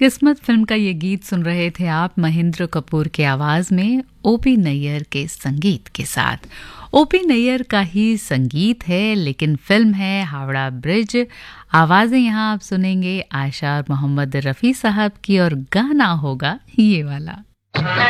किस्मत फिल्म का ये गीत सुन रहे थे आप महेंद्र कपूर के आवाज में ओपी नैयर के संगीत के साथ। ओपी नैयर का ही संगीत है लेकिन फिल्म है हावड़ा ब्रिज। आवाजें यहाँ आप सुनेंगे आशा और मोहम्मद रफ़ी साहब की और गाना होगा ये वाला।